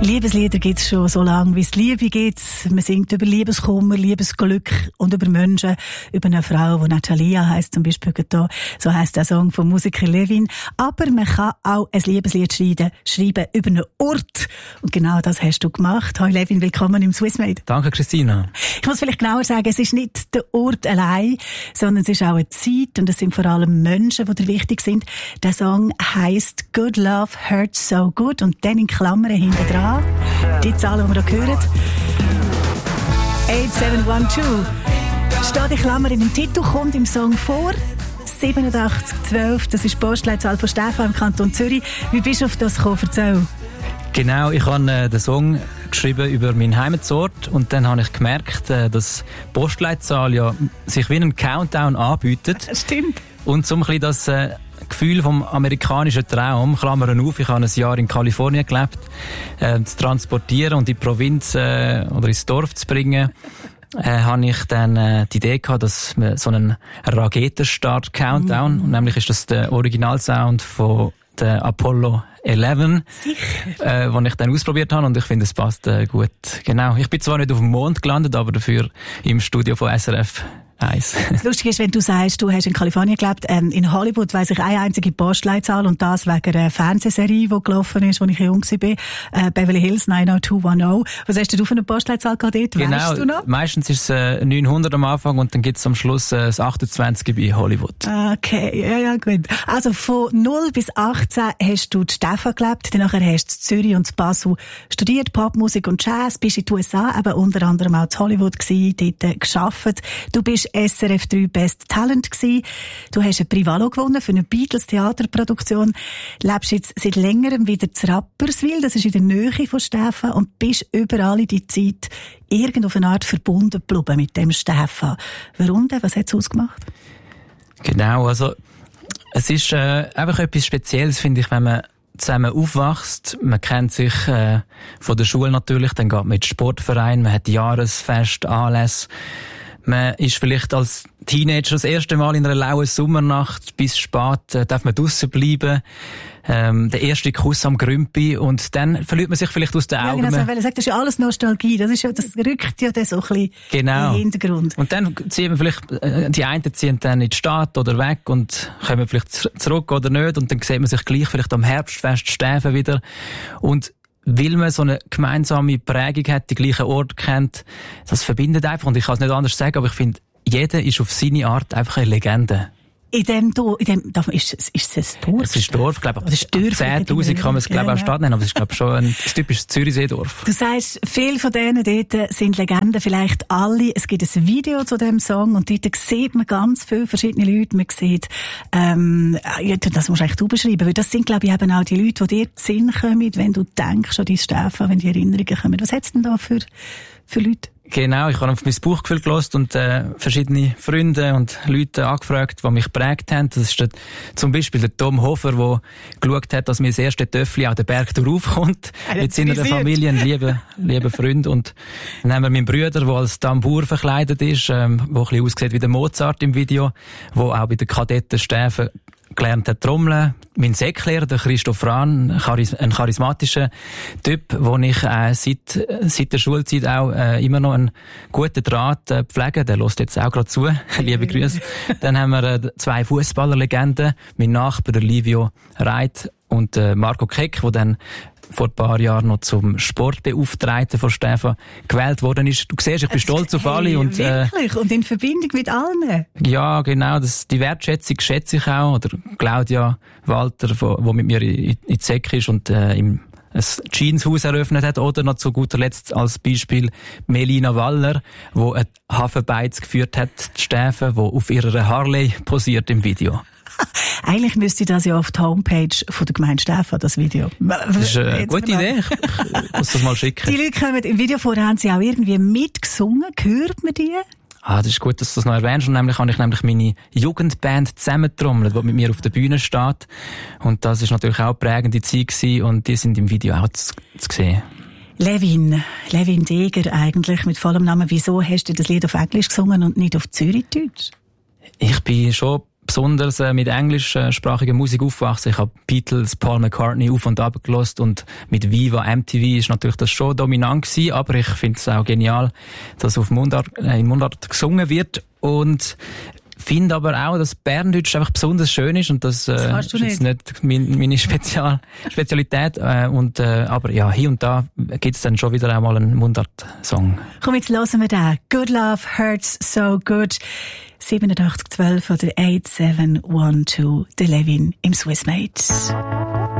Liebeslieder gibt's schon so lange, wie es Liebe gibt. Man singt über Liebeskummer, Liebesglück und über Menschen, über eine Frau, die Natalia heisst, zum Beispiel da. So heisst der Song vom Musiker Levin. Aber man kann auch ein Liebeslied schreiben über einen Ort. Und genau das hast du gemacht. Hallo Levin, willkommen im Swissmade. Danke, Christina. Ich muss vielleicht genauer sagen, es ist nicht der Ort allein, sondern es ist auch eine Zeit und es sind vor allem Menschen, die dir wichtig sind. Der Song heisst Good Love Hurts So Good und dann in Klammern hinten dran. Die Zahlen, die wir hier hören. 8712. Steht in Klammern in dem Titel, kommt im Song vor. 8712, das ist die Postleitzahl von Stefan im Kanton Zürich. Wie bist du auf das gekommen? Erzähl. Genau, ich habe den Song geschrieben über meinen Heimatort und dann habe ich gemerkt, dass die Postleitzahl ja sich wie ein Countdown anbietet. Stimmt. Und so ein bisschen das Gefühl vom amerikanischen Traum, Klammern auf, ich habe ein Jahr in Kalifornien gelebt, zu transportieren und in die Provinz oder ins Dorf zu bringen, habe ich dann die Idee gehabt, dass man so einen Raketenstart-Countdown, nämlich ist das der Originalsound von der Apollo 11, den ich dann ausprobiert habe und ich finde, es passt gut. Genau. Ich bin zwar nicht auf dem Mond gelandet, aber dafür im Studio von SRF 1. Das Lustige ist, wenn du sagst, du hast in Kalifornien gelebt, in Hollywood weiss ich eine einzige Postleitzahl und das wegen einer Fernsehserie, die gelaufen ist, als ich jung war, Beverly Hills 90210. Was hast du für eine Postleitzahl gehabt dort? Genau, weißt du noch? Meistens ist es 900 am Anfang und dann gibt es am Schluss das 28 bei Hollywood. Okay, ja gut. Also von 0 bis 18 hast du in Stefan gelebt, dann hast du in Zürich und in Basel studiert, Popmusik und Jazz, bist in den USA, eben unter anderem auch in Hollywood gewesen, dort gearbeitet. Du bist SRF 3 Best Talent gewesen. Du hast ein Privalo gewonnen für eine Beatles-Theaterproduktion. Lebst jetzt seit längerem wieder in Rapperswil, das ist in der Nähe von Stefan, und bist überall in die Zeit irgend auf eine Art verbunden geblieben mit dem Stefan. Warum denn? Was hat es ausgemacht? Genau, also es ist einfach etwas Spezielles, finde ich, wenn man zusammen aufwächst. Man kennt sich von der Schule natürlich, dann geht man in den Sportverein, man hat Jahresfest, Anlässe. Man ist vielleicht als Teenager das erste Mal in einer lauen Sommernacht bis spät, darf man draussen bleiben. Der erste Kuss am Grümpi und dann verliert man sich vielleicht aus den Augen. Ja, genau, das ist ja alles Nostalgie. Das rückt ja dann so ein bisschen in den Hintergrund. Und dann ziehen wir vielleicht, die einen ziehen dann in die Stadt oder weg und kommen vielleicht zurück oder nicht und dann sieht man sich gleich vielleicht am Herbstfest Stäfen wieder. Und weil man so eine gemeinsame Prägung hat, die gleichen Ort kennt, das verbindet einfach. Und ich kann es nicht anders sagen, aber ich finde, jeder ist auf seine Art einfach eine Legende. Ist es ein Dorf? Es ist ein Dorf, glaube ich. 10'000 kann man es, glaube ich, auch Stadt nennen, aber es ist, glaube ich, schon ein typisches Zürichseedorf. Du sagst, viele von denen dort sind Legenden, vielleicht alle. Es gibt ein Video zu diesem Song und dort sieht man ganz viele verschiedene Leute. Man sieht, das musst du eigentlich du beschreiben, weil das sind, glaube ich, eben auch die Leute, die dir in den Sinn kommen, wenn du denkst an dein Stefan, wenn die Erinnerungen kommen. Was hat's denn da für Leute? Genau, ich habe auf mein Bauchgefühl gehört und verschiedene Freunde und Leute angefragt, die mich geprägt haben. Das ist zum Beispiel der Tom Hofer, der geschaut hat, dass mir das erste Töffli auch den Berg raufkommt. Mit seiner Familie, ein lieber Freund. Und dann haben wir meinen Bruder, der als Tambour verkleidet ist, der ein bisschen aussieht wie der Mozart im Video, der auch bei den Kadetten Stäfen gelernt hat trommeln. Mein Säcklehrer, der Christoph Rahn, ein charismatischer Typ, wo ich seit der Schulzeit auch immer noch einen guten Draht pflege. Der hört jetzt auch gerade zu. Liebe Grüße. Dann haben wir 2 Fußballerlegenden. Mein Nachbar, der Livio Reit und Marco Keck, der dann vor ein paar Jahren noch zum Sportbeauftragten von Stefan gewählt worden ist. Du siehst, ich bin stolz auf alle. Und, wirklich? Und in Verbindung mit allen? Ja, genau. Die Wertschätzung schätze ich auch. Oder Claudia Walter, die mit mir in die Säcke ist und ein Jeanshaus eröffnet hat. Oder noch zu guter Letzt als Beispiel Melina Waller, die ein Hafenbeiz geführt hat, Stefan, die auf ihrer Harley posiert im Video. Eigentlich müsste das ja auf die Homepage von der Gemeinde Stefan, das Video. Das ist eine gute Idee. Ich muss das mal schicken. Die Leute kommen im Video vorher, haben sie auch irgendwie mitgesungen. Hört man die? Das ist gut, dass du das noch erwähnst. Und nämlich habe ich meine Jugendband zusammentrommelt, die mit mir auf der Bühne steht. Und das ist natürlich auch eine prägende Zeit gewesen. Und die sind im Video auch zu sehen. Levin Deger eigentlich mit vollem Namen. Wieso hast du das Lied auf Englisch gesungen und nicht auf Zürichdeutsch? Ich bin schon besonders mit englischsprachiger Musik aufgewachsen. Ich habe Beatles, Paul McCartney auf und ab gehört und mit Viva, MTV ist natürlich das schon dominant gewesen, aber ich finde es auch genial, dass auf in Mundart gesungen wird und finde aber auch, dass Berndeutsch einfach besonders schön ist und das ist jetzt nicht meine Spezialität. Aber ja, hier und da gibt es dann schon wieder einmal einen Mundart-Song. Komm, jetzt hören wir den. Good Love Hurts So Good. 8712 oder 8712, der Levin im Swissmate.